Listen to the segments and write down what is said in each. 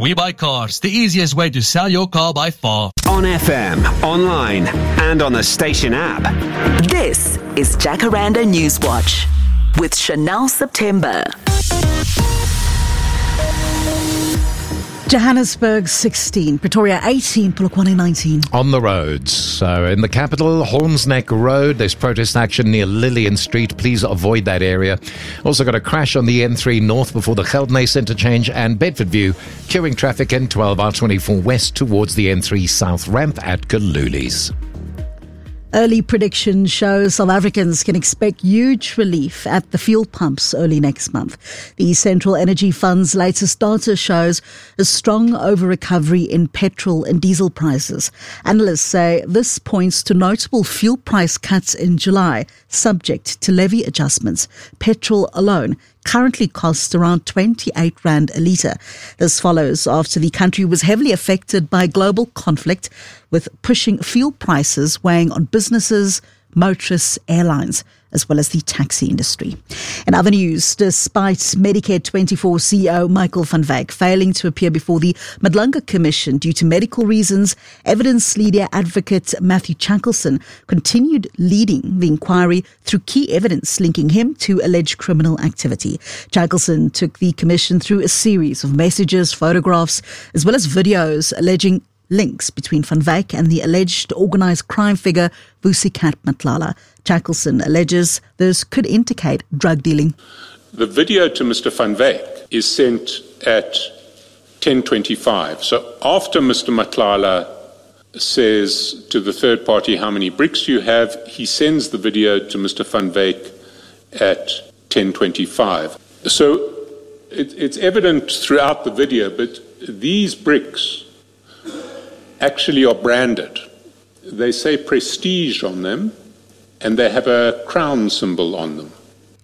We Buy Cars, the easiest way to sell your car by far. On FM, online, and on the station app. This is Jacaranda Newswatch with Chanel September. Johannesburg 16, Pretoria 18, Polokwane 19. On the roads. So in the capital, Holmesneck Road, there's protest action near Lillian Street. Please avoid that area. Also got a crash on the N3 North before the Geldnys interchange and Bedford View, queuing traffic in 12R24 West towards the N3 South ramp at Kalulis. Early prediction shows South Africans can expect huge relief at the fuel pumps early next month. The Central Energy Fund's latest data shows a strong over-recovery in petrol and diesel prices. Analysts say this points to notable fuel price cuts in July, subject to levy adjustments. Petrol alone currently costs around 28 Rand a litre. This follows after the country was heavily affected by global conflict, with pushing fuel prices weighing on businesses, motorists, airlines, as well as the taxi industry. In other news, despite Medicare 24 CEO Michael van Wyk failing to appear before the Madlanga Commission due to medical reasons, evidence leader advocate Matthew Chankelson continued leading the inquiry through key evidence linking him to alleged criminal activity. Chankelson took the commission through a series of messages, photographs, as well as videos alleging links between Van Wyk and the alleged organised crime figure Vusikat Matlala. Chankelson alleges this could indicate drug dealing. The video to Mr. Van Wyk is sent at 10:25. So after Mr. Matlala says to the third party how many bricks you have, he sends the video to Mr. Van Wyk at 10:25. So it's evident throughout the video, but these bricks actually are branded. They say Prestige on them, and they have a crown symbol on them.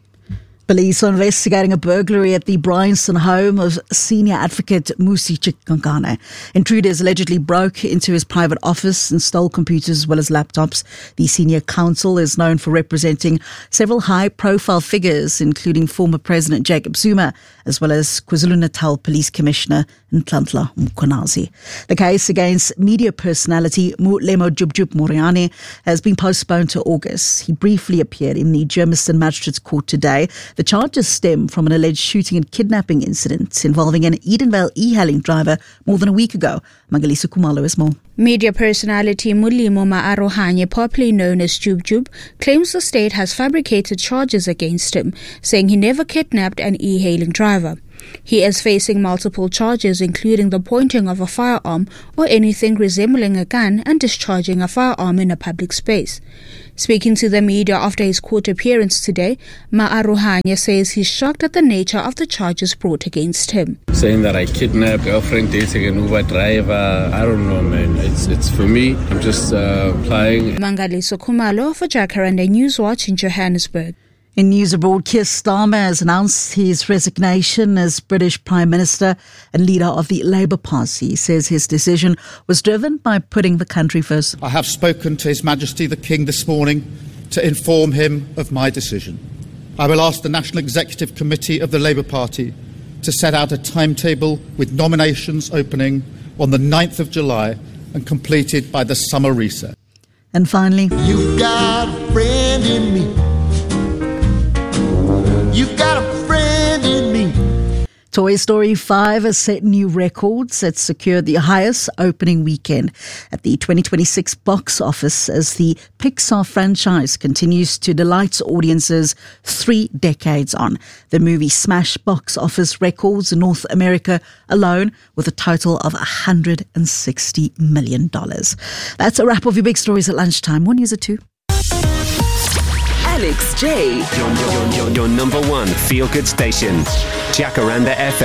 Police are investigating a burglary at the Bryanston home of senior advocate Musi Chikangane. Intruders allegedly broke into his private office and stole computers as well as laptops. The senior counsel is known for representing several high-profile figures, including former President Jacob Zuma, as well as KwaZulu-Natal Police Commissioner Nhlanhla Mkhwanazi. The case against media personality Mulemo Jubjub Moriane has been postponed to August. He briefly appeared in the Germiston Magistrates Court today. The charges stem from an alleged shooting and kidnapping incident involving an Edenvale e-hailing driver more than a week ago. Mangalisa Kumalo has more. Media personality Mulimo Maarohanye, popularly known as Jubjub, claims the state has fabricated charges against him, saying he never kidnapped an e-hailing driver. He is facing multiple charges, including the pointing of a firearm or anything resembling a gun and discharging a firearm in a public space. Speaking to the media after his court appearance today, Maarohanye says he's shocked at the nature of the charges brought against him. Saying that I kidnapped girlfriend dating an Uber driver, I don't know, man. It's for me. I'm just applying. Mangalisa Kumalo for Jacaranda Newswatch in Johannesburg. In news abroad, Keir Starmer has announced his resignation as British Prime Minister and leader of the Labour Party. He says his decision was driven by putting the country first. I have spoken to His Majesty the King this morning to inform him of my decision. I will ask the National Executive Committee of the Labour Party to set out a timetable with nominations opening on the 9th of July and completed by the summer recess. And finally, you've got a friend in me. You've got a friend in me. Toy Story 5 has set new records. It secured the highest opening weekend at the 2026 box office as the Pixar franchise continues to delight audiences 3 decades on. The movie smashed box office records in North America alone with a total of $160 million. That's a wrap of your big stories at lunchtime. One News at 2. Alex J. Your number one feel-good station, Jacaranda FM.